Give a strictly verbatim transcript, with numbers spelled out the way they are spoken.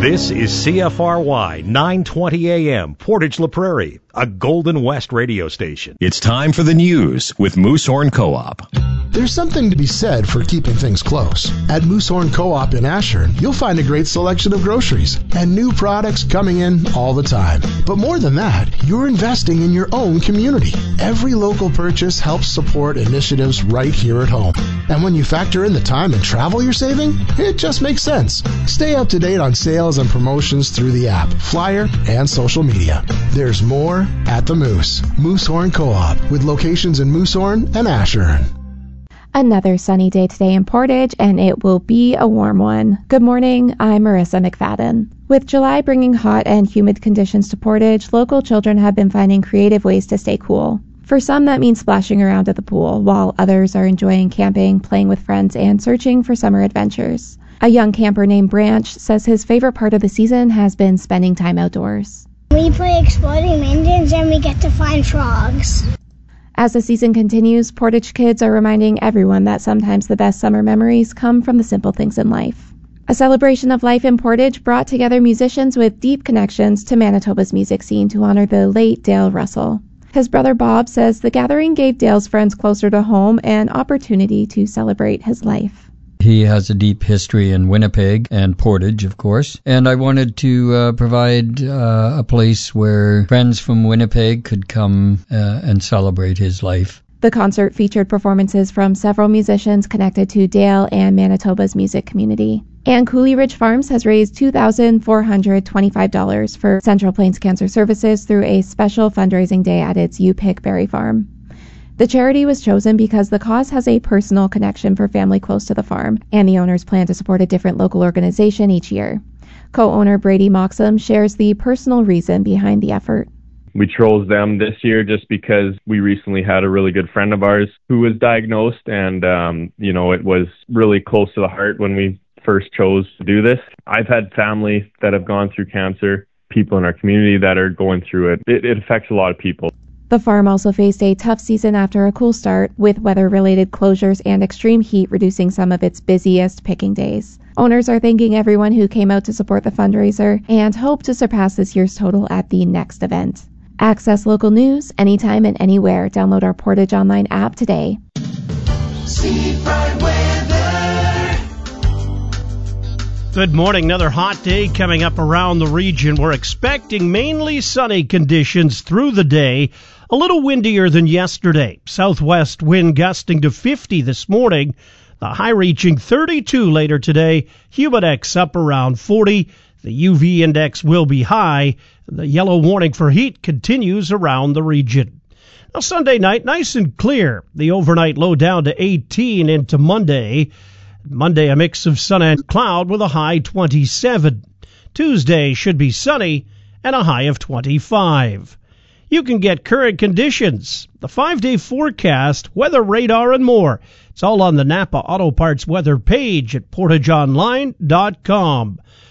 This is C F R Y nine twenty A M, Portage La Prairie, a Golden West radio station. It's time for the news with Moosehorn Co-op. There's something to be said for keeping things close. At Moosehorn Co-op in Ashern, you'll find a great selection of groceries and new products coming in all the time. But more than that, you're investing in your own community. Every local purchase helps support initiatives right here at home. And when you factor in the time and travel you're saving, it just makes sense. Stay up to date on sales and promotions through the app, flyer, and social media. There's more at the Moose. Moosehorn Co-op, with locations in Moosehorn and Ashern. Another sunny day today in Portage, and it will be a warm one. Good morning, I'm Marissa McFadden. With July bringing hot and humid conditions to Portage, local children have been finding creative ways to stay cool. For some, that means splashing around at the pool, while others are enjoying camping, playing with friends, and searching for summer adventures. A young camper named Branch says his favorite part of the season has been spending time outdoors. We play exploding minions and we get to find frogs. As the season continues, Portage kids are reminding everyone that sometimes the best summer memories come from the simple things in life. A celebration of life in Portage brought together musicians with deep connections to Manitoba's music scene to honor the late Dale Russell. His brother Bob says the gathering gave Dale's friends closer to home and opportunity to celebrate his life. He has a deep history in Winnipeg and Portage, of course, and I wanted to uh, provide uh, a place where friends from Winnipeg could come uh, and celebrate his life. The concert featured performances from several musicians connected to Dale and Manitoba's music community. And Coulee Ridge Farms has raised two thousand four hundred twenty-five dollars for Central Plains Cancer Services through a special fundraising day at its U-Pick Berry Farm. The charity was chosen because the cause has a personal connection for family close to the farm, and the owners plan to support a different local organization each year. Co-owner Brady Moxham shares the personal reason behind the effort. We chose them this year just because we recently had a really good friend of ours who was diagnosed, and, um, you know, it was really close to the heart when we first chose to do this. I've had family that have gone through cancer, people in our community that are going through it. It, it affects a lot of people. The farm also faced a tough season after a cool start, with weather-related closures and extreme heat reducing some of its busiest picking days. Owners are thanking everyone who came out to support the fundraiser and hope to surpass this year's total at the next event. Access local news anytime and anywhere. Download our Portage Online app today. Seafront weather. Good morning. Another hot day coming up around the region. We're expecting mainly sunny conditions through the day. A little windier than yesterday. Southwest wind gusting to fifty this morning. The high reaching thirty-two later today. Humidex up around forty. The U V index will be high. The yellow warning for heat continues around the region. Now Sunday night, nice and clear. The overnight low down to eighteen into Monday. Monday, a mix of sun and cloud with a high twenty-seven. Tuesday should be sunny and a high of twenty-five. You can get current conditions, the five-day forecast, weather radar, and more. It's all on the Napa Auto Parts weather page at portage online dot com.